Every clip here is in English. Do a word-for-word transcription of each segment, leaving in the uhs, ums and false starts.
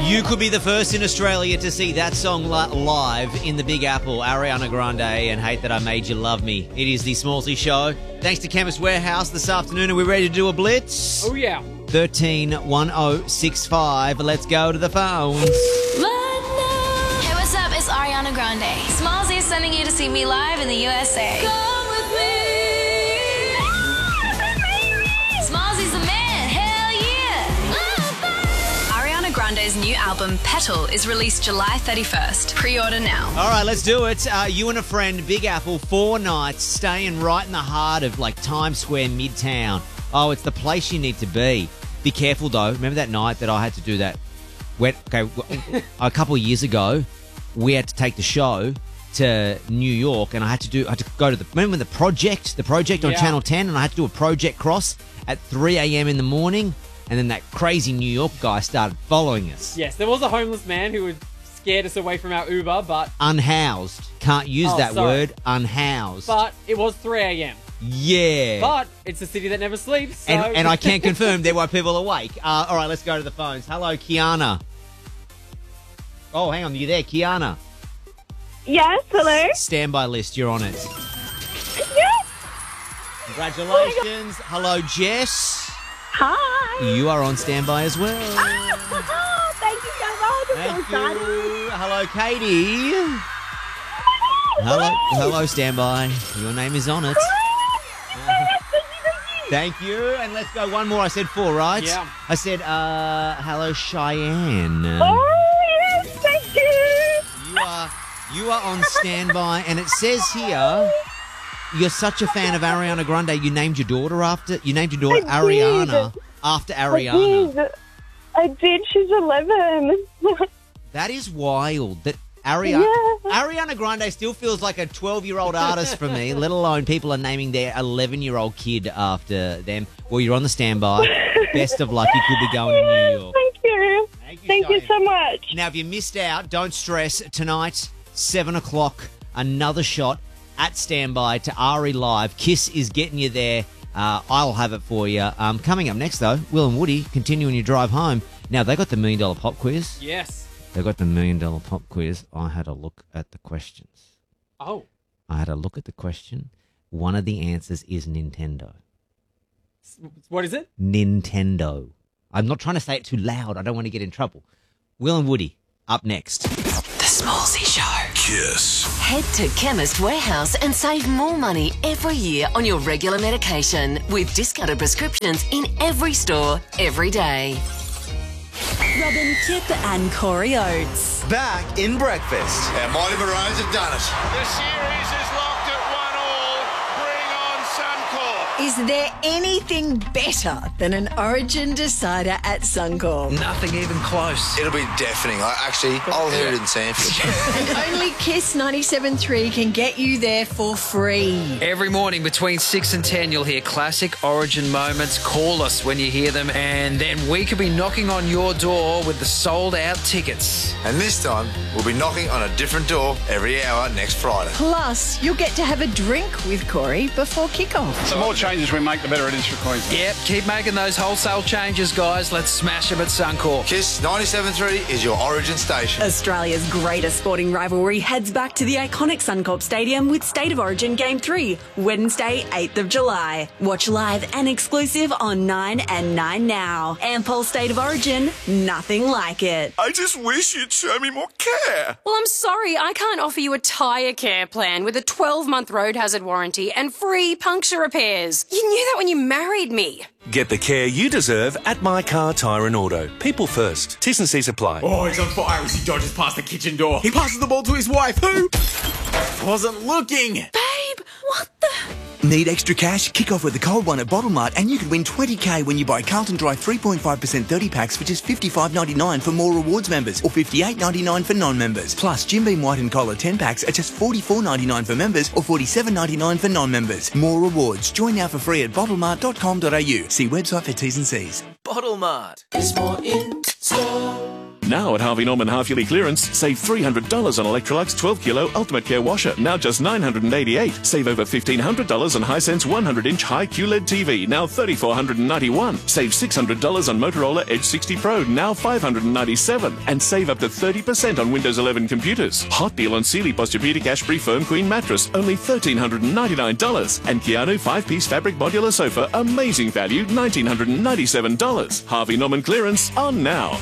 You could be the first in Australia to see that song li- live in the Big Apple, Ariana Grande and Hate That I Made You Love Me. It is the Smallsy Show. Thanks to Chemist Warehouse this afternoon. Are we ready to do a blitz? Oh, yeah. thirteen one oh six five. Let's go to the phones. Hey, what's up? It's Ariana Grande. Smallsy is sending you to see me live in the U S A. Come with me. Smallsy's the man. Hell yeah. Ariana Grande's new album, Petal, is released July thirty-first. Pre-order now. All right, let's do it. Uh, you and a friend, Big Apple, four nights, staying right in the heart of, like, Times Square, Midtown. Oh, it's the place you need to be. Be careful, though. Remember that night that I had to do that? Wet, okay, a couple of years ago, we had to take the show to New York, and I had to do. I had to go to the. Remember the project, the project on Yeah. Channel ten, and I had to do a project cross at three a.m. in the morning, and then that crazy New York guy started following us. Yes, there was a homeless man who would scared us away from our Uber, but Unhoused. Can't use Oh, that sorry. word. Unhoused. but it was three a.m. yeah. But it's a city that never sleeps. So. And, and I can confirm there were people awake. Uh, all right, let's go to the phones. Hello, Kiana. Oh, hang on. You there, Kiana? Yes, hello. Standby list. You're on it. Yes. Congratulations. Hello, Jess. Hi. You are on standby as well. Ah, thank you so much. I'm Thank so excited. you. Hello, Katie. Hello, hello, standby. Your name is on it. Thank you. And let's go one more. I said four, right? Yeah. I said, uh, hello, Cheyenne. Oh, yes, thank you. You are you are on standby, and it says here you're such a fan of Ariana Grande. You named your daughter after you named your daughter I Ariana did. after I Ariana. did. I did. She's eleven. That is wild. That Ariana Yeah. Ariana Grande still feels like a twelve-year-old artist for me. Let alone people are naming their eleven-year-old kid after them. Well, you're on the standby. Best of luck. You could be going to New York. Thank you. Thank you, Thank you Cheyenne. so much. Now, if you missed out, don't stress. Tonight, seven o'clock, another shot at Standby to Ari Live. Kiss is getting you there. Uh, I'll have it for you. Um, coming up next, though, Will and Woody continuing your drive home. Now, they got the Million Dollar Pop Quiz. Yes. They got the Million Dollar Pop Quiz. I had a look at the questions. Oh. I had a look at the question. One of the answers is Nintendo. S- What is it? Nintendo. I'm not trying to say it too loud. I don't want to get in trouble. Will and Woody, up next. The Smallsy Show. Kiss. Head to Chemist Warehouse and save more money every year on your regular medication with discounted prescriptions in every store, every day. Robin Kip and Corey Oates. Back in breakfast. Our mighty Maroons have done it. The series is locked at one all. Bring on Suncorp. Is there anything better than an Origin decider at Suncorp? Nothing even close. It'll be deafening. I actually, I'll hear it in Sanford. And only Kiss ninety-seven point three can get you there for free. Every morning between six and ten, you'll hear classic Origin moments. Call us when you hear them, and then we could be knocking on your door with the sold-out tickets. And this time, we'll be knocking on a different door every hour next Friday. Plus, you'll get to have a drink with Corey before kickoff. The more changes we make, the better it is for Queensland. Yep, keep making those wholesale changes, guys. Let's smash them at Suncorp. Kiss ninety-seven point three is your Origin station. Australia's greatest sporting rivalry heads back to the iconic Suncorp Stadium with State of Origin Game three, Wednesday, eighth of July. Watch live and exclusive on nine and nine now. Ampol State of Origin, nothing like it. I just wish you'd show me more care. Well, I'm sorry, I can't offer you a tyre care plan with a twelve-month road hazard warranty and free puncture repairs. You knew that when you married me. Get the care you deserve at My Car Tyre and Auto. People first. T's and C's apply. Oh, he's on fire as he dodges past the kitchen door. He passes the ball to his wife, who wasn't looking. Babe, what the... Need extra cash? Kick off with the cold one at Bottle Mart and you could win twenty K when you buy Carlton Dry three point five percent thirty packs for just fifty-five ninety-nine for More Rewards members or fifty-eight ninety-nine for non-members. Plus, Jim Beam White and Collar ten packs are just forty-four ninety-nine for members or forty-seven ninety-nine for non-members. More Rewards. Join now for free at bottle mart dot com dot a u. See website for T's and C's. Bottle Mart. There's more in store. Now at Harvey Norman half-yearly clearance, save three hundred dollars on Electrolux twelve kilo Ultimate Care washer, now just nine hundred eighty-eight dollars. Save over fifteen hundred dollars on Hisense one hundred inch high Q L E D T V, now three thousand four hundred ninety-one dollars. Save six hundred dollars on Motorola Edge sixty Pro, now five hundred ninety-seven dollars. And save up to thirty percent on Windows eleven computers. Hot deal on Sealy Posturepedic Ashbury Firm Queen mattress, only one thousand three hundred ninety-nine dollars. And Keanu five-piece fabric modular sofa, amazing value, one thousand nine hundred ninety-seven dollars. Harvey Norman clearance on now.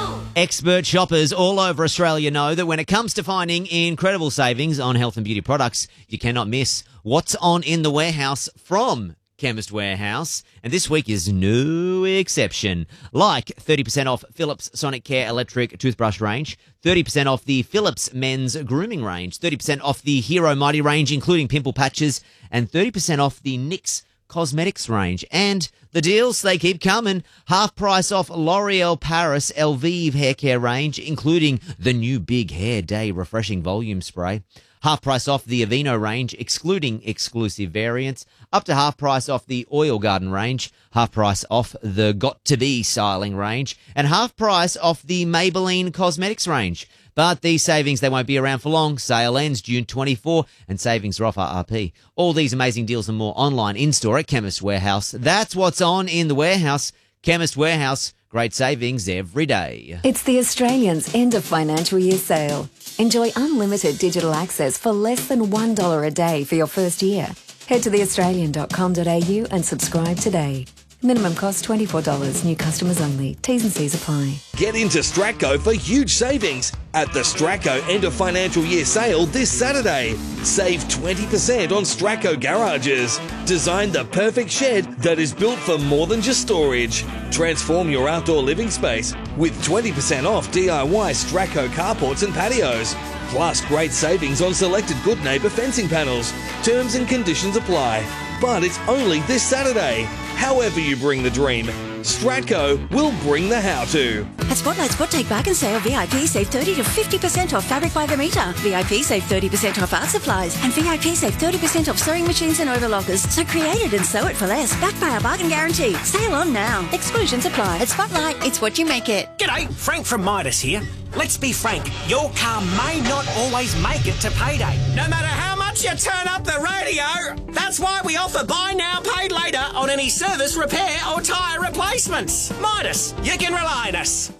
Expert shoppers all over Australia know that when it comes to finding incredible savings on health and beauty products, you cannot miss What's On in the Warehouse from Chemist Warehouse, and this week is no exception. Like thirty percent off Philips Sonicare electric toothbrush range, thirty percent off the Philips men's grooming range, thirty percent off the Hero Mighty range including pimple patches, and thirty percent off the N Y X cosmetics range. And the deals, they keep coming. Half price off L'Oreal Paris Elvive hair care range, including the new Big Hair Day refreshing volume spray. Half price off the Aveeno range, excluding exclusive variants. Up to half price off the Oil Garden range. Half price off the Got To Be styling range. And half price off the Maybelline cosmetics range. But these savings, they won't be around for long. Sale ends June twenty-fourth and savings are off R R P. All these amazing deals and more online in-store at Chemist Warehouse. That's what's on in the warehouse. Chemist Warehouse. Great savings every day. It's the Australians' end of financial year sale. Enjoy unlimited digital access for less than one dollar a day for your first year. Head to the australian dot com dot a u and subscribe today. Minimum cost twenty-four dollars. New customers only. T's and C's apply. Get into Stratco for huge savings at the Stratco end of financial year sale this Saturday. Save twenty percent on Stratco garages. Design the perfect shed that is built for more than just storage. Transform your outdoor living space with twenty percent off D I Y Stratco carports and patios. Plus great savings on selected Good Neighbour fencing panels. Terms and conditions apply. But it's only this Saturday. However you bring the dream, Stratco will bring the how-to. At Spotlight Spot Take Bargain Sale, V I P save thirty to fifty percent off fabric by the metre. V I P save thirty percent off art supplies. And V I P save thirty percent off sewing machines and overlockers. So create it and sew it for less. Backed by our bargain guarantee. Sale on now. Exclusions apply. At Spotlight, it's what you make it. G'day, Frank from Midas here. Let's be frank, your car may not always make it to payday. No matter how much you turn up the radio, that's why we offer buy now, pay later on any service, repair or tyre replacements. Midas, you can rely on us.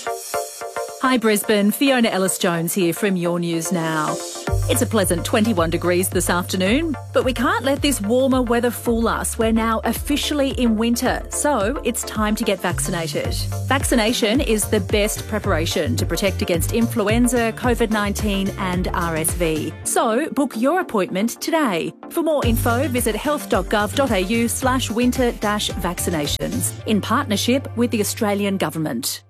Hi Brisbane, Fiona Ellis-Jones here from Your News Now. It's a pleasant twenty-one degrees this afternoon, but we can't let this warmer weather fool us. We're now officially in winter, so it's time to get vaccinated. Vaccination is the best preparation to protect against influenza, COVID nineteen and R S V. So book your appointment today. For more info, visit health dot gov dot a u slash winter dash vaccinations in partnership with the Australian Government.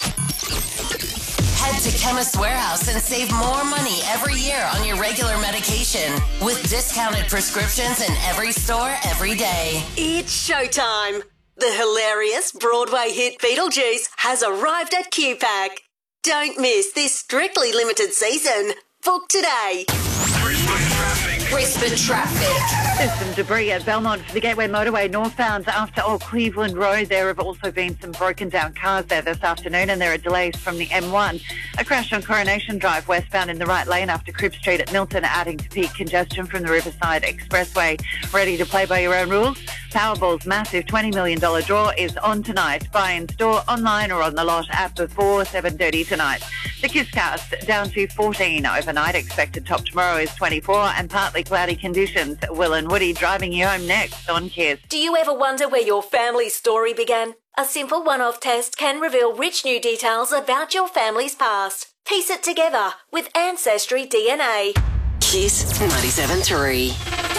Head to Chemist Warehouse and save more money every year on your regular medication with discounted prescriptions in every store every day. It's showtime. The hilarious Broadway hit Beetlejuice has arrived at Q-Pack. Don't miss this strictly limited season. Book today. Brisbane traffic. There's some debris at Belmont for the Gateway Motorway northbound after Old Cleveland Road. There have also been some broken down cars there this afternoon, and there are delays from the M one. A crash on Coronation Drive westbound in the right lane after Crib Street at Milton, adding to peak congestion from the Riverside Expressway. Ready to play by your own rules? Powerball's massive twenty million dollars draw is on tonight. Buy in store, online or on the lot at before seven thirty tonight. The Kisscast down to fourteen overnight. Expected top tomorrow is twenty-four and partly cloudy conditions. Will and Woody driving you home next on Kiss. Do you ever wonder where your family's story began? A simple one-off test can reveal rich new details about your family's past. Piece it together with Ancestry D N A. Kiss ninety-seven point three.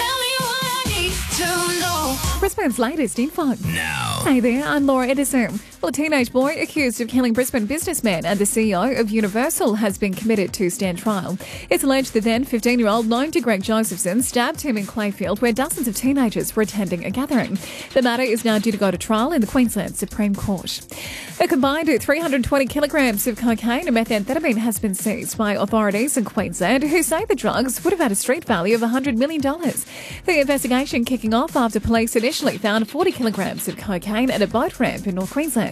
Brisbane's latest info. Now. Hey there, I'm Laura Edison. Well, a teenage boy accused of killing Brisbane businessman and the C E O of Universal has been committed to stand trial. It's alleged the then fifteen-year-old known to Greg Josephson stabbed him in Clayfield where dozens of teenagers were attending a gathering. The matter is now due to go to trial in the Queensland Supreme Court. A combined three hundred twenty kilograms of cocaine and methamphetamine has been seized by authorities in Queensland who say the drugs would have had a street value of one hundred million dollars. The investigation kicking off after police initially found forty kilograms of cocaine at a boat ramp in North Queensland.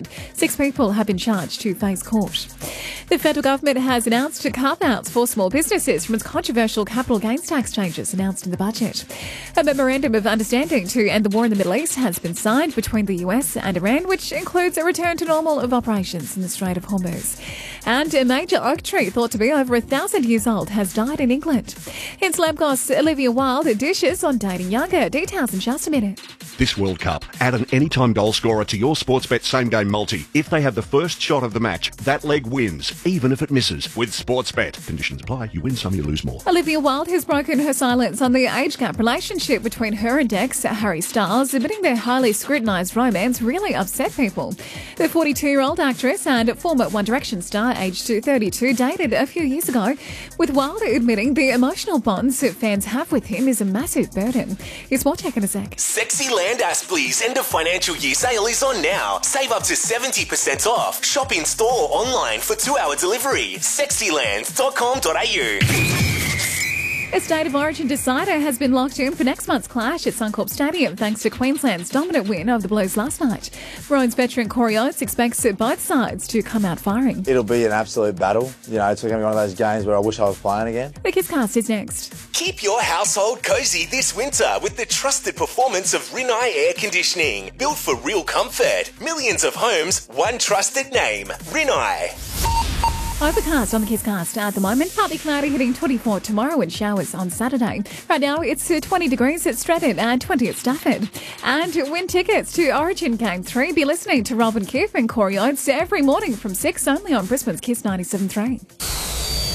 suicide. Six people have been charged to face court. The federal government has announced carve-outs for small businesses from its controversial capital gains tax changes announced in the budget. A memorandum of understanding to end the war in the Middle East has been signed between the U S and Iran, which includes a return to normal of operations in the Strait of Hormuz. And a major oak tree thought to be over a thousand years old has died in England. In Slabgoss, Olivia Wilde dishes on dating younger. Details in just a minute. This World Cup, add an anytime goal scorer to your Sportsbet same-game multi. If they have the first shot of the match, that leg wins, even if it misses. With Sportsbet. Conditions apply. You win some, you lose more. Olivia Wilde has broken her silence on the age gap relationship between her and ex Harry Styles, admitting their highly scrutinised romance really upset people. The forty-two-year-old actress and former One Direction star, aged thirty-two, dated a few years ago, with Wilde admitting the emotional bonds that fans have with him is a massive burden. Here's more tech in a sec. Sexyland Aspley's end of financial year sale is on now. Save up to seventy percent off. Shop in store or online for two-hour delivery. sexyland dot com dot a u. A State of Origin decider has been locked in for next month's clash at Suncorp Stadium thanks to Queensland's dominant win over the Blues last night. Maroons veteran Corey Oates expects both sides to come out firing. It'll be an absolute battle. You know, it's going to be one of those games where I wish I was playing again. The Kisscast is next. Keep your household cosy this winter with the trusted performance of Rinnai Air Conditioning. Built for real comfort. Millions of homes, one trusted name. Rinnai. Overcast on the Kisscast at the moment. Partly cloudy, hitting twenty-four tomorrow and showers on Saturday. Right now it's twenty degrees at Stratton and twenty at Stafford. And win tickets to Origin Game three. Be listening to Robin Kiff and Corey Oates every morning from six only on Brisbane's Kiss ninety-seven point three.